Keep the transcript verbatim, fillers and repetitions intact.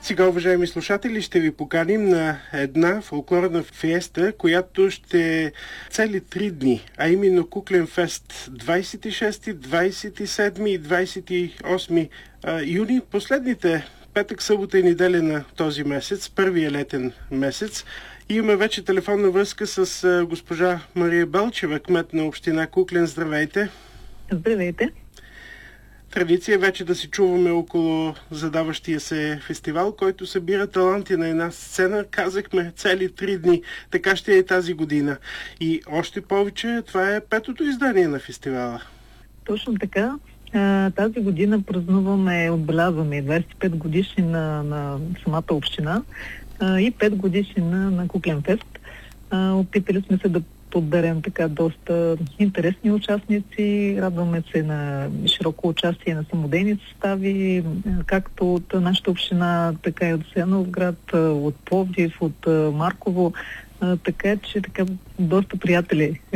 Сега, уважаеми слушатели, ще ви поканим на една фолклорна фиеста, която ще цели три дни, а именно Куклен фест двадесет и шести, двадесет и седми и двадесет и осми юни. Последните петък, събота и неделя на този месец, първия летен месец. Имаме вече телефонна връзка с госпожа Мария Белчева, кмет на община Куклен. Здравейте! Здравейте! Традиция вече да се чуваме около задаващия се фестивал, който събира таланти на една сцена. Казахме цели три дни. Така ще е и тази година. И още повече, това е петото издание на фестивала. Точно така. Тази година празнуваме, отбелязваме двадесет и пет годишнина на самата община и пет годишнина на Куклен фест. Опитали сме се да подберем така доста интересни участници. Радваме се на широко участие на самодейни състави, както от нашата община, така и от Асеновград, от Пловдив, от Марково. Така че така доста приятели